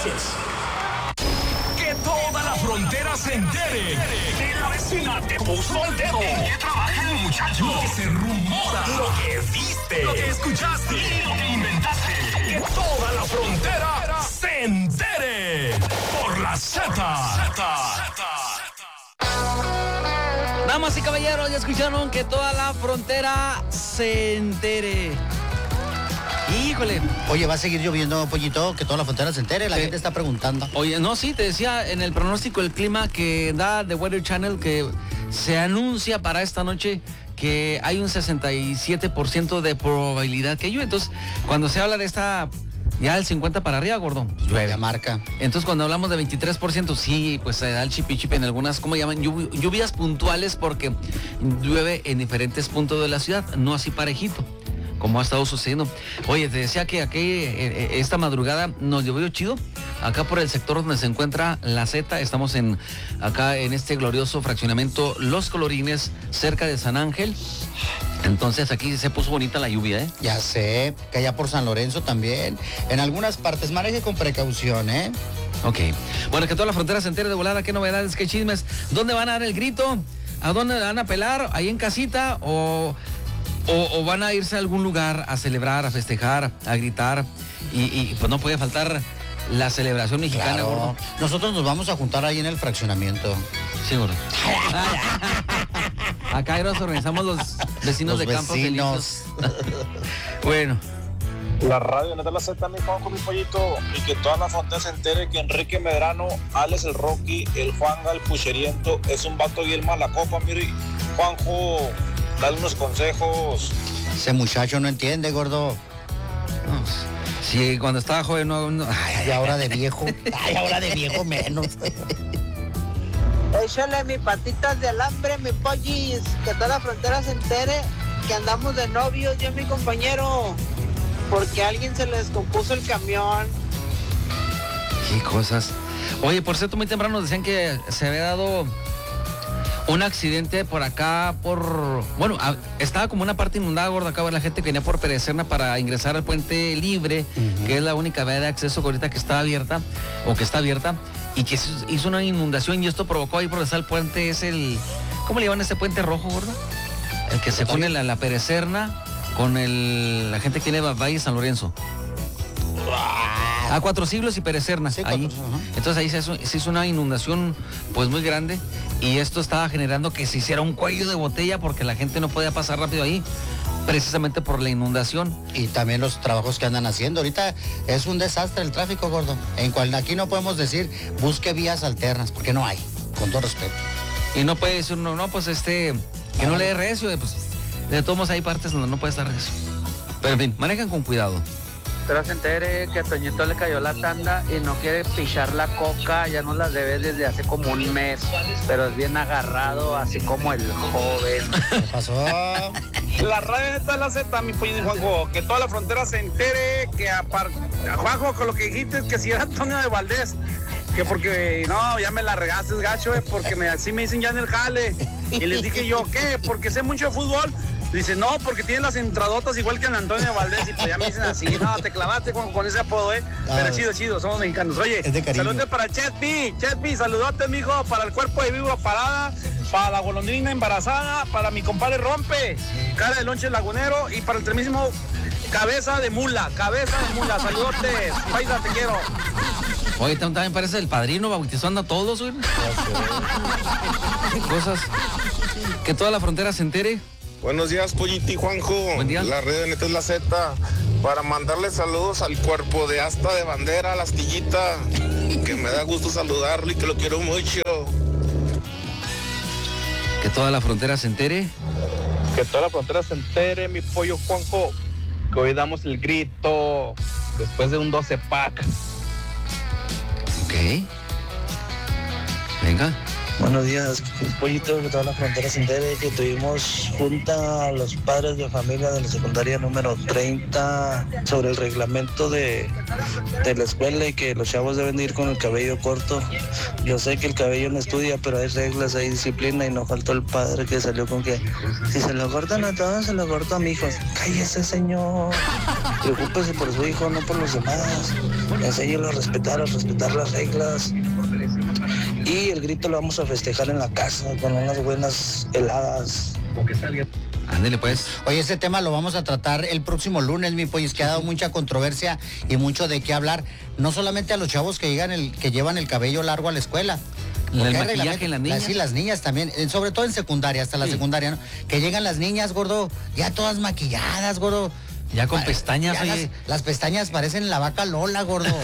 Que toda la frontera se entere. Que la vecina te puso el dedo. ¿En qué trabaja el muchacho? Lo que se rumora. Lo que viste. Lo que escuchaste. Y lo que inventaste. Que toda la frontera se entere. Por la Z. Damas y caballeros, ya escucharon que toda la frontera se entere. Híjole. Oye, ¿va a seguir lloviendo, Pollito? Que toda la frontera se entere, la gente está preguntando. Oye, no, sí, te decía en el pronóstico del clima que da The Weather Channel que se anuncia para esta noche que hay un 67% de probabilidad que llueve. Entonces, cuando se habla de esta, ya el 50 para arriba, gordo, pues llueve. La marca. Entonces, cuando hablamos de 23%, sí, pues se da el chipi en algunas, ¿cómo llaman? Lluvias puntuales porque llueve en diferentes puntos de la ciudad, no así parejito, como ha estado sucediendo. Oye, te decía que aquí esta madrugada nos llovió chido. Acá por el sector donde se encuentra la Z, estamos acá en este glorioso fraccionamiento Los Colorines, cerca de San Ángel. Entonces aquí se puso bonita la lluvia, ¿eh? Ya sé, que allá por San Lorenzo también. En algunas partes, maneje con precaución, ¿eh? Ok. Bueno, que toda la frontera se entere de volada. ¿Qué novedades, qué chismes? ¿Dónde van a dar el grito? ¿A dónde van a pelar? ¿Ahí en casita? ¿O van a irse a algún lugar a celebrar, a festejar, a gritar? Y pues no puede faltar la celebración mexicana, Claro. gordo. Nosotros nos vamos a juntar ahí en el fraccionamiento. Sí, gordo. Acá nos organizamos los vecinos Los de Campos vecinos. Elíseos. Bueno. La radio no te la acepta mi Juanjo, mi Pollito, y que toda la frontera se entere que Enrique Medrano, Alex el Rocky, el Juanga, el Pucheriento, es un vato bien mala copa, mire. Juanjo, dale unos consejos. Ese muchacho no entiende, gordo. No, sí, cuando estaba joven no. Ay, ahora de viejo. Ay, ahora de viejo menos. Échale mi patitas de alambre, mi pollis, que toda la frontera se entere que andamos de novios, yo y mi compañero, porque a alguien se le descompuso el camión. Qué cosas. Oye, por cierto, muy temprano nos decían que se había dado un accidente por acá, bueno, estaba como una parte inundada, gorda, acá la gente que venía por Perecerna para ingresar al puente libre, que es la única vía de acceso que ahorita que está abierta, y que hizo una inundación y esto provocó ahí por donde está el puente, es ¿cómo le llaman ese puente rojo, gorda? El que se pone la Perecerna con la gente que tiene Valle San Lorenzo. A Cuatro Siglos y Perecerna. Sí, ahí. Entonces ahí se hizo una inundación pues muy grande y esto estaba generando que se hiciera un cuello de botella porque la gente no podía pasar rápido ahí, precisamente por la inundación. Y también los trabajos que andan haciendo. Ahorita es un desastre el tráfico, gordo. Aquí no podemos decir busque vías alternas, porque no hay, con todo respeto. Y no puede decir uno, no, pues que no le dé recio, pues de todos modos hay partes donde no puede estar recio. Pero en fin, manejan con cuidado. Pero se entere que a Toñito le cayó la tanda y no quiere pichar la coca, ya no la debe desde hace como un mes, pero es bien agarrado, así como el joven. ¿Qué pasó? La radio neta la Z, mi Pollito y Juanjo, que toda la frontera se entere que Juanjo, con lo que dijiste, que si era Antonio de Valdés, que porque, no, ya me la regaste, gacho, porque así me dicen ya en el jale. Y les dije yo, ¿qué? Porque sé mucho de fútbol. Dice, no, porque tiene las entradotas igual que el Antonio Valdés. Y pues ya me dicen así, no, te clavaste con ese apodo, ¿eh? Pero chido, somos mexicanos. Oye, saludos para Chetpi, saludotes, mijo, para el cuerpo de vivo parada, para la golondrina embarazada, para mi compadre Rompe, cara de lonche lagunero, y para el mismo cabeza de mula, saludotes, paisa, te quiero. Oye, también parece el padrino bautizando a todos, güey. Qué cosas. Que toda la frontera se entere. Buenos días, Pollito y Juanjo. Buen día. La red de neta es la Z. Para mandarle saludos al cuerpo de asta de bandera, la astillita. Que me da gusto saludarlo y que lo quiero mucho. Que toda la frontera se entere. Que toda la frontera se entere, mi pollo Juanjo, que hoy damos el grito después de un 12 pack. Ok. Venga. Buenos días, Pollito, que toda la frontera se entere que tuvimos junta a los padres de familia de la secundaria número 30 sobre el reglamento de la escuela y que los chavos deben de ir con el cabello corto. Yo sé que el cabello no estudia, pero hay reglas, hay disciplina y no faltó el padre que salió con que si se lo cortan a todos, se lo corto a mi hijo. Cállese, señor. Preocúpese por su hijo, no por los demás. Enséñelo a respetar las reglas. Y el grito lo vamos a festejar en la casa con unas buenas heladas. Ándele pues. Oye, ese tema lo vamos a tratar el próximo lunes, mi pollo, que ha dado mucha controversia y mucho de qué hablar. No solamente a los chavos que llevan el cabello largo a la escuela. El maquillaje en las niñas. Sí, las niñas también, sobre todo en secundaria, hasta la secundaria, ¿no? Que llegan las niñas, gordo, ya todas maquilladas, gordo. Ya con pestañas, ya oye. Las pestañas parecen la vaca Lola, gordo.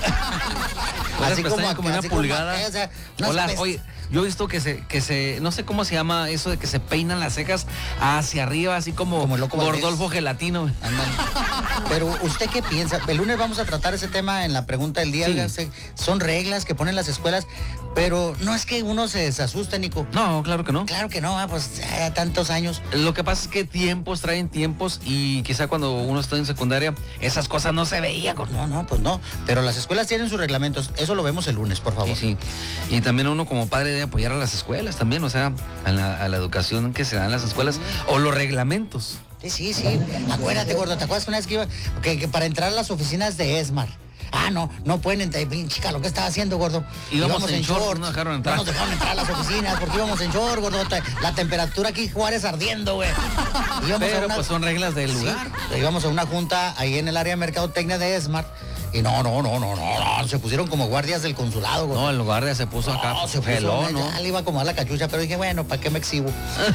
Así como una pulgada. Oye, yo he visto que se, no sé cómo se llama eso de que se peinan las cejas hacia arriba, así como Gordolfo Gelatino. Pero ¿usted qué piensa? El lunes vamos a tratar ese tema en la pregunta del día. Sí. Son reglas que ponen las escuelas, pero no es que uno se asuste, Nico. No, claro que no. Claro que no, pues tantos años. Lo que pasa es que tiempos traen tiempos y quizá cuando uno está en secundaria esas cosas no se veían. No, pues no. Pero las escuelas tienen sus reglamentos. Eso lo vemos el lunes, por favor. Sí. Y también uno como padre debe apoyar a las escuelas también, o sea, a la educación que se da en las escuelas o los reglamentos. Sí. Acuérdate, gordo, ¿te acuerdas una vez que iba que para entrar a las oficinas de ESMAR? No pueden entrar, chica, lo que estaba haciendo, gordo. Íbamos en short, no dejaron entrar. No nos dejaron entrar a las oficinas porque íbamos en short, gordo. La temperatura aquí Juárez ardiendo, güey. Pero pues son reglas del lugar. Sí, íbamos a una junta ahí en el área de mercadotecnia de ESMAR. Y no, se pusieron como guardias del consulado, güey. No, el guardia se puso acá. Se peló, ¿no? Ya le iba a acomodar la cachucha, pero dije, bueno, ¿para qué me exhibo?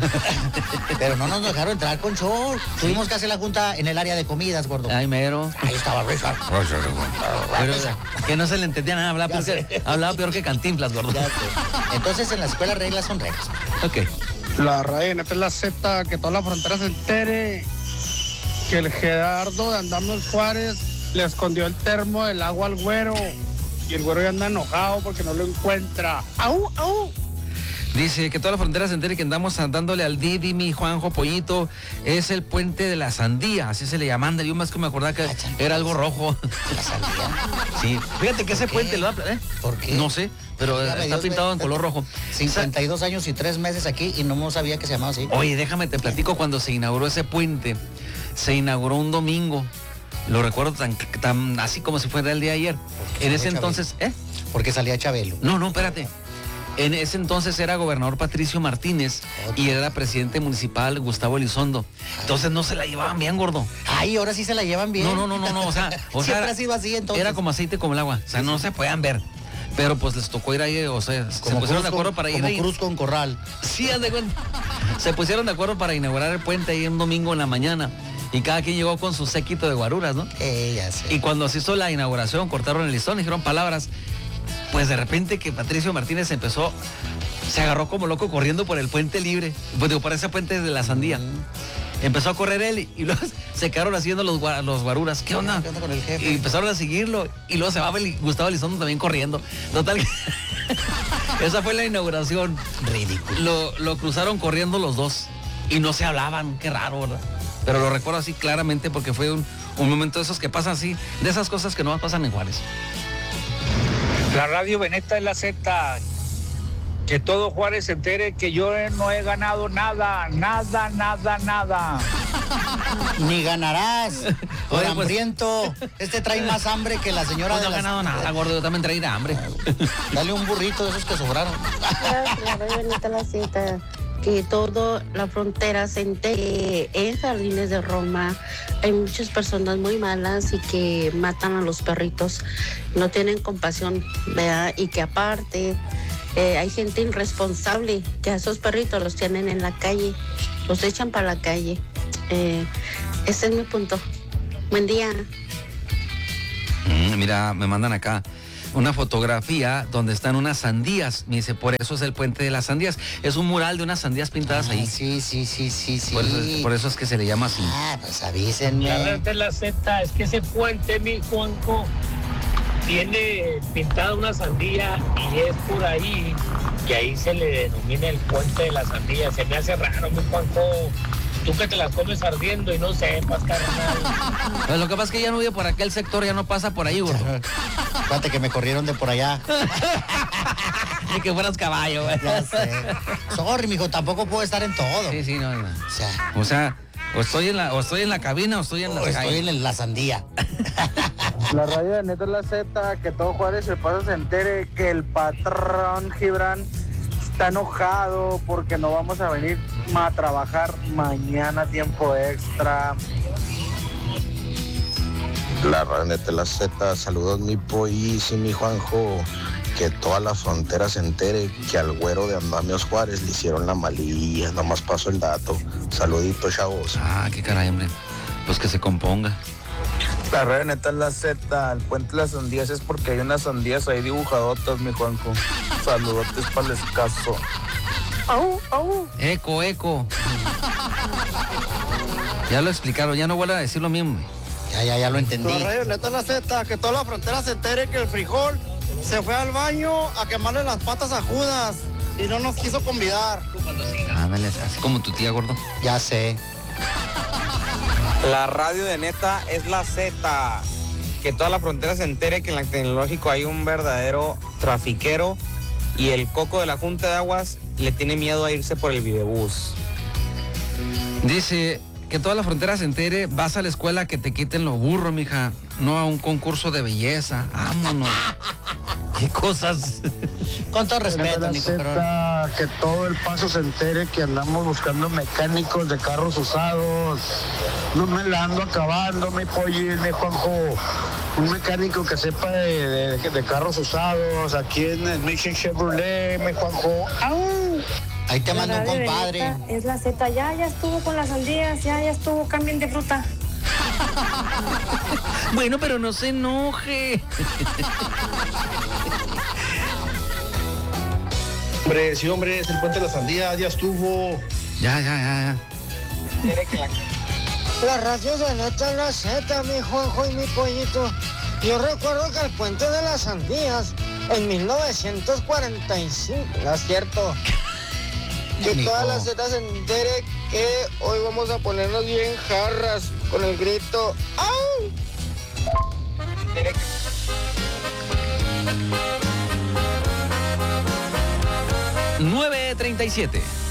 Pero no nos dejaron entrar con short. Tuvimos que hacer la junta en el área de comidas, gordo. Ay, mero. Ahí estaba Richard. Pero que no se le entendía nada, hablaba peor que Cantinflas, gordo. Entonces en la escuela reglas son reglas. Ok. La radio NP es la Z, que toda la frontera se entere que el Gerardo de Andamos Juárez le escondió el termo del agua al güero y el güero ya anda enojado porque no lo encuentra. ¡Au! Dice que toda la frontera se entere que andamos dándole al Didi, mi Juanjo Pollito. Es el puente de la sandía, así se le llaman. Yo más que me acordaba que era algo rojo. ¿La sandía? Sí. Fíjate que ese puente lo ¿Por qué? No sé, pero está pintado en color rojo. 52 años y 3 meses aquí y no sabía que se llamaba así. Oye, déjame te platico cuando se inauguró ese puente. Se inauguró un domingo. Lo recuerdo tan así como si fuera el día de ayer. En ese entonces, Porque salía Chabelo. No, espérate. En ese entonces era gobernador Patricio Martínez y era presidente municipal Gustavo Elizondo. Entonces no se la llevaban bien, gordo. Ay, ahora sí se la llevan bien. No. O sea, siempre ha sido así entonces. Era como aceite como el agua. O sea, no se podían ver. Pero pues les tocó ir ahí, o sea, se pusieron de acuerdo para ir ahí. Como cruz con corral. Sí, haz de cuenta. Se pusieron de acuerdo para inaugurar el puente ahí un domingo en la mañana. Y cada quien llegó con su séquito de guaruras, ¿no? Ya sé. Y cuando se hizo la inauguración, cortaron el listón, dijeron palabras. Pues de repente que Patricio Martínez se agarró como loco corriendo por el puente libre. Pues digo, por ese puente de la sandía. Empezó a correr él y luego se quedaron haciendo los guaruras. ¿Qué onda? ¿Qué onda con el jefe? Y empezaron a seguirlo. Y luego se va Gustavo Elizondo también corriendo. Total que esa fue la inauguración. Ridículo. Lo cruzaron corriendo los dos. Y no se hablaban. Qué raro, ¿verdad? Pero lo recuerdo así claramente porque fue un momento de esos que pasan así, de esas cosas que no pasan en Juárez. La radio Veneta es la Z. Que todo Juárez se entere que yo no he ganado nada. Ni ganarás. Por Oye, pues, hambriento. Trae más hambre que la señora pues de no ha ganado nada, gordo. Yo también traía hambre. Dale un burrito de esos que sobraron. La radio Veneta es la Z. Que toda la frontera se entere en Jardines de Roma hay muchas personas muy malas y que matan a los perritos, no tienen compasión, ¿verdad? Y que aparte hay gente irresponsable que a esos perritos los tienen en la calle, los echan para la calle. Ese es mi punto. Buen día. Mira, me mandan acá una fotografía donde están unas sandías. Me dice, por eso es el puente de las sandías. Es un mural de unas sandías pintadas ahí. Sí. Por eso es que se le llama así. Pues avísenme. La Z es que ese puente, mi Juanjo, tiene pintada una sandía y es por ahí, que ahí se le denomina el puente de la sandía. Se me hace raro, mi Juanjo. Tú que te las comes ardiendo y no sepas, carnal. Pues lo que pasa es que ya no vive por aquel sector, ya no pasa por ahí, gordo. Fíjate que me corrieron de por allá. Ni que fueras caballo, güey. Ya sé. Sorry, mijo, tampoco puedo estar en todo. Sí, no. O sea, o estoy en la cabina o estoy en la calle. Estoy en la sandía. La radio de Neta es la Z, que todo Juárez el Paso se entere que el patrón Gibran está enojado porque no vamos a venir a trabajar mañana tiempo extra. La radio Neta es la Z, saludos mi Pois y mi Juanjo. Que toda la frontera se entere que al güero de Andamios Juárez le hicieron la malilla. Nomás paso el dato. Saluditos, chavos. Ah, qué caray, hombre. Pues que se componga. La radio Neta es la Z, el puente de las sandías es porque hay unas sandías ahí dibujadotas, mi Juanjo. Saludotes para el escaso. ¡Au, au! Eco. Ya lo explicaron, ya no vuelvo a decir lo mismo. Ya lo entendí. La radio Neta es la Z, que toda la frontera se entere que el frijol se fue al baño a quemarle las patas a Judas y no nos quiso convidar. Ándale, así como tu tía, gordo. Ya sé. La radio de Neta es la Z. Que toda la frontera se entere que en la Tecnológico hay un verdadero trafiquero y el coco de la Junta de Aguas le tiene miedo a irse por el videobús. Dice que toda la frontera se entere, vas a la escuela que te quiten los burros, mija, no a un concurso de belleza. Vámonos. Qué cosas. Con todo respeto, Nico, pero... Que todo el Paso se entere que andamos buscando mecánicos de carros usados. No me la ando acabando, mi Pollín, mi Juanjo. Un mecánico que sepa de carros usados aquí en el Mission Chevrolet, mi Juanjo. ¡Au! Ahí te mando un compadre. Es la Z, ya estuvo con las sandías, ya estuvo, cambien de fruta. Bueno, pero no se enoje. Hombre, es el puente de la sandía, ya estuvo. Ya. La radio de Neta es la Z, mi Juanjo y mi Pollito. Yo recuerdo que el puente de las sandías en 1945, ¿no es cierto? Que toda la Z se entere que hoy vamos a ponernos bien jarras con el grito ¡au! 9:37.